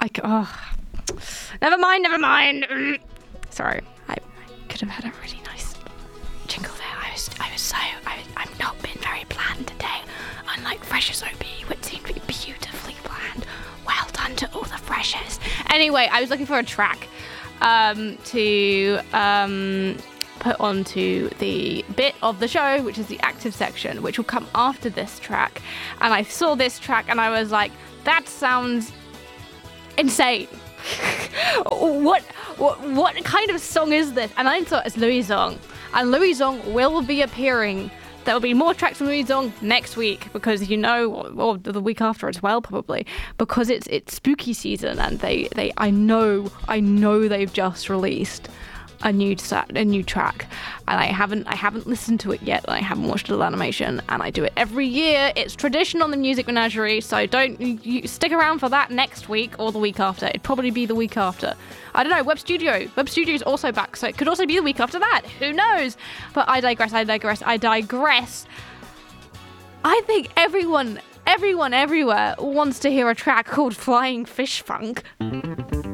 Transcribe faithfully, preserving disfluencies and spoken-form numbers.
I oh, never mind, never mind. Sorry, I, I could have had a really nice jingle there. I was, I was so, I, I've not been very planned today, unlike Freshers O B, which seemed to be beautifully planned. Well done to all the freshers. Anyway, I was looking for a track um, to um, put onto the bit of the show, which is the active section, which will come after this track. And I saw this track and I was like, that sounds insane. what, what what kind of song is this? And I thought it's Louis Zong. And Louis Zong will be appearing. There will be more tracks from Louis Zong next week because, you know, or the week after as well, probably, because it's it's spooky season and they, they I know I know they've just released a new set, a new track, and I haven't I haven't listened to it yet. And I haven't watched a little animation, and I do it every year. It's tradition on the Music Menagerie, so don't you, you stick around for that next week or the week after. It'd probably be the week after. I don't know. Web Studio, Web Studio is also back, so it could also be the week after that. Who knows? But I digress. I digress. I digress. I think everyone, everyone, everywhere wants to hear a track called "Flying Fish Funk."